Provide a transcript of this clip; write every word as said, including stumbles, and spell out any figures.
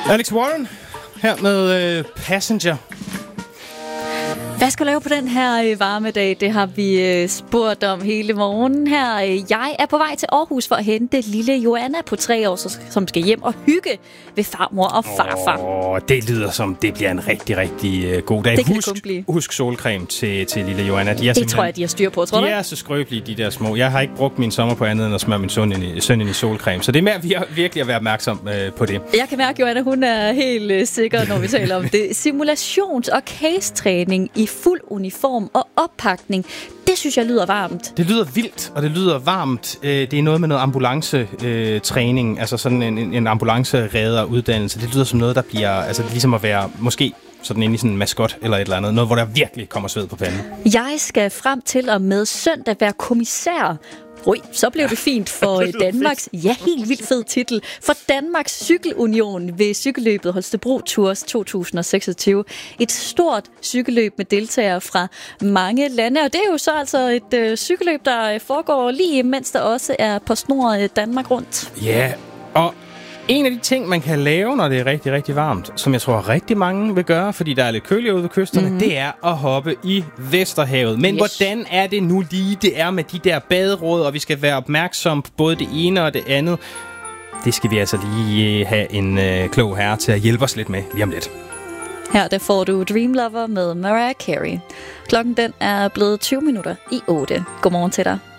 Alex Warren her med øh, Passenger. Hvad skal du lave på den her øh, varme dag? Det har vi øh, spurgt om hele morgenen her. Jeg er på vej til Aarhus for at hente lille Joanna på tre år, som skal hjem og hygge ved farmor og farfar. Åh, det lyder som, det bliver en rigtig, rigtig øh, god dag. Det kan husk, det kun blive. Husk solcreme til, til lille Joanna. De er det tror jeg, de har styr på, tror du? De er så skrøbelige, de der små. Jeg har ikke brugt min sommer på andet end at smøre min søn ind i, søn ind i solcreme. Så det er med at virkelig at være opmærksom øh, på det. Jeg kan mærke, Joanna, hun er helt øh, sikker, når vi taler om det. Simulations- og case-træning i fuld uniform og oppakning. Det synes jeg lyder varmt. Det lyder vildt, og det lyder varmt. Det er noget med noget ambulancetræning, altså sådan en, en ambulanceredderuddannelse. Det lyder som noget, der bliver, altså ligesom at være måske sådan inde i sådan en maskot eller et eller andet. Noget, hvor der virkelig kommer sved på panden. Jeg skal frem til og med søndag være kommissær. Ui, så blev det fint for Danmarks, ja, helt vildt fed titel, for Danmarks Cykelunion ved cykelløbet Holstebro Tours to tusind og seksogtyve. Et stort cykelløb med deltagere fra mange lande, og det er jo så altså et øh, cykelløb, der foregår lige mens der også er på snor Danmark rundt. Ja, og en af de ting, man kan lave, når det er rigtig, rigtig varmt, som jeg tror rigtig mange vil gøre, fordi der er lidt køligere ude ved kysterne, mm-hmm. det er at hoppe i Vesterhavet. Men yes. hvordan er det nu lige, det er med de der baderåd, og vi skal være opmærksom på både det ene og det andet? Det skal vi altså lige have en øh, klog herre til at hjælpe os lidt med lige om lidt. Her der får du Dream Lover med Mariah Carey. Klokken den er blevet tyve minutter i otte. Godmorgen til dig.